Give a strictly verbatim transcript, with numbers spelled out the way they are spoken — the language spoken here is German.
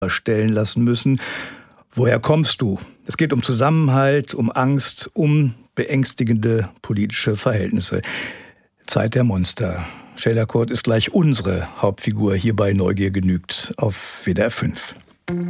stellen lassen müssen. Woher kommst du? Es geht um Zusammenhalt, um Angst, um beängstigende politische Verhältnisse. Zeit der Monster. Shader Kort ist gleich unsere Hauptfigur hier bei Neugier genügt auf W D R fünf.